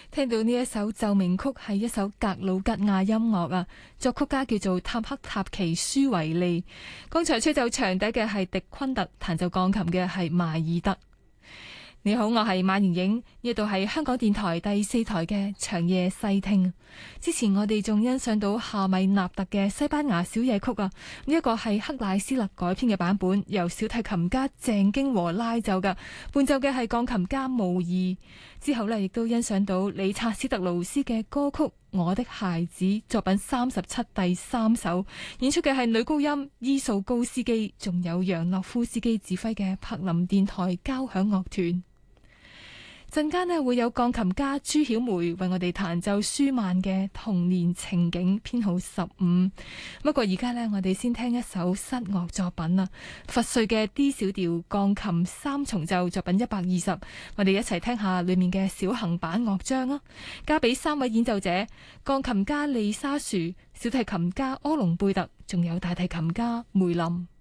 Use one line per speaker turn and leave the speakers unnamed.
聽到呢一首奏鳴曲係一首格魯吉亞音樂啊，作曲家叫做塔克塔奇舒維利。剛才吹奏長笛嘅係迪昆特，彈奏鋼琴嘅係邁爾德。你好，我係馬妍影，呢度係香港電台第4台嘅長夜細聽。之前我哋仲欣賞到夏米納特嘅西班牙小夜曲啊，呢一個係克賴斯勒改編嘅版本，由小提琴家鄭經和拉奏嘅，伴奏嘅係鋼琴家慕爾。之後呢，亦都欣賞到理察斯特勞斯嘅歌曲《我的孩子》作品37第3首，演出嘅係女高音伊素高斯基，仲有楊諾夫斯基指揮嘅柏林電台交響樂團。陣間呢會有鋼琴家朱曉梅為我哋彈奏舒曼嘅童年情景編號15。不過而家呢，我哋先聽一首室樂作品啊，佛瑞嘅 D 小調鋼琴三重奏作品120，我哋一齊聽下裏面嘅小行板樂章啊，交俾3位演奏者：鋼琴家利沙樹、小提琴家柯隆貝特，仲有大提琴家梅林。